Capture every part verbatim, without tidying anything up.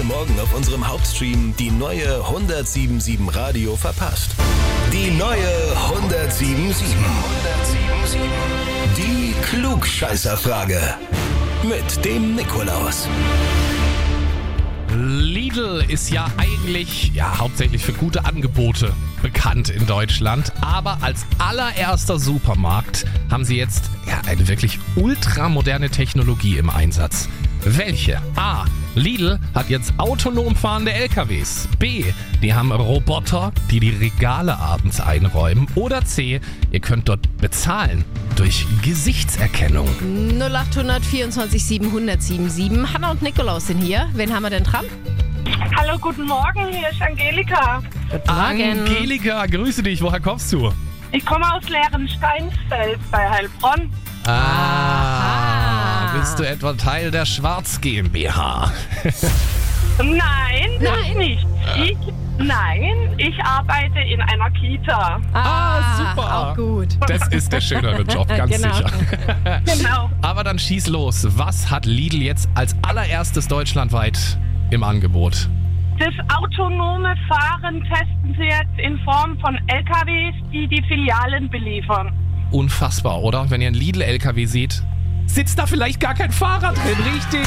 heute Morgen auf unserem Hauptstream die neue hundertsiebenundsiebzig Radio verpasst. Die neue hundertsiebenundsiebzig. Die Klugscheißerfrage. Mit dem Nikolaus. Lidl ist ja eigentlich ja, hauptsächlich für gute Angebote bekannt in Deutschland. Aber als allererster Supermarkt haben sie jetzt ja, eine wirklich ultramoderne Technologie im Einsatz. Welche? A. Lidl hat jetzt autonom fahrende L K Ws. B. Die haben Roboter, die die Regale abends einräumen. Oder C. Ihr könnt dort bezahlen durch Gesichtserkennung. null acht vierundzwanzig siebenhundert siebenundsiebzig. Hanna und Nikolaus sind hier. Wen haben wir denn dran? Hallo, guten Morgen, hier ist Angelika. Angelika, grüße dich. Woher kommst du? Ich komme aus Leerensteinsfeld bei Heilbronn. Ah, bist du etwa Teil der Schwarz GmbH? Nein, das Nein. nicht. Ich, nein, ich arbeite in einer Kita. Ah, super. Auch gut. Das ist der schönere Job, ganz Genau. sicher. Genau. Aber dann schieß los. Was hat Lidl jetzt als allererstes deutschlandweit im Angebot? Das autonome Fahren testen sie jetzt in Form von L K Ws, die die Filialen beliefern. Unfassbar, oder? Wenn ihr einen Lidl-L K W seht, sitzt da vielleicht gar kein Fahrer drin, richtig?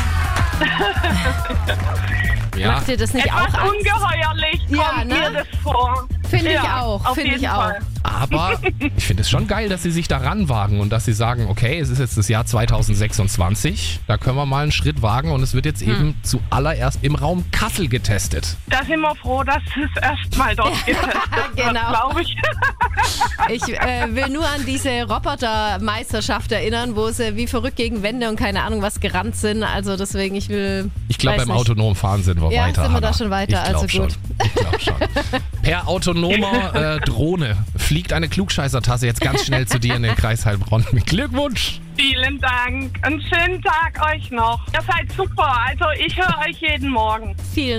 Ja, Macht dir das nicht Etwas auch Angst? ungeheuerlich Ja, kommt ne? mir das vor. Finde ich Ja, auch, auf finde jeden ich auch. Fall. aber ich finde es schon geil, dass sie sich da ranwagen und dass sie sagen, okay, es ist jetzt das Jahr zweitausendsechsundzwanzig, da können wir mal einen Schritt wagen und es wird jetzt eben zuallererst im Raum Kassel getestet. Da sind wir froh, dass es erstmal dort getestet wird, genau. glaube ich. Ich äh, will nur an diese Robotermeisterschaft erinnern, wo sie wie verrückt gegen Wände und keine Ahnung was gerannt sind. Also deswegen, ich will... Ich glaube, weiß beim nicht. autonomen Fahren sind wir Ja, weiter. sind wir da Hanna. schon weiter, ich glaub also gut. Schon. Ich glaube schon. Per autonomer äh, Drohne fliegt eine Klugscheißertasse jetzt ganz schnell zu dir in den Kreis Heilbronn. Glückwunsch! Vielen Dank. Einen schönen Tag euch noch. Ihr seid super. Also ich höre euch jeden Morgen. Vielen